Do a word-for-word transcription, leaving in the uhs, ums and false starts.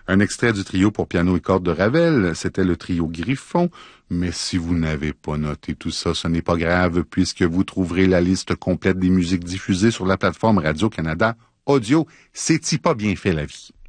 Un extrait du trio pour piano et cordes de Ravel, c'était le trio Griffon. Mais si vous n'avez pas noté tout ça, ce n'est pas grave, puisque vous trouverez la liste complète des musiques diffusées sur la plateforme Radio-Canada Audio. C'est-y pas bien fait la vie?